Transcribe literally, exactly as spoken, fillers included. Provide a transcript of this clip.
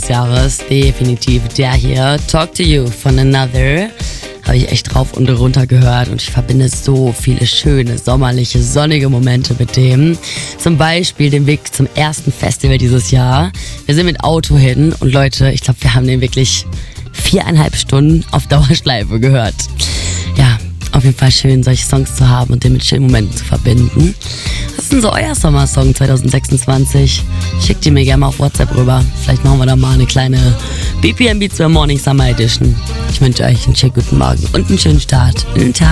des Jahres. Definitiv der hier, Talk to You von Another. Habe ich echt drauf und runter gehört und ich verbinde so viele schöne, sommerliche, sonnige Momente mit dem. Zum Beispiel den Weg zum ersten Festival dieses Jahr. Wir sind mit Auto hin und Leute, ich glaube, wir haben den wirklich viereinhalb Stunden auf Dauerschleife gehört. Ja, auf jeden Fall schön, solche Songs zu haben und den mit schönen Momenten zu verbinden. Was ist denn so euer Sommersong zwanzig sechsundzwanzig? Schickt die mir gerne mal auf WhatsApp rüber. Vielleicht machen wir da mal eine kleine B P M Beats for Morning Summer Edition. Ich wünsche euch einen schönen guten Morgen und einen schönen Start in den Tag.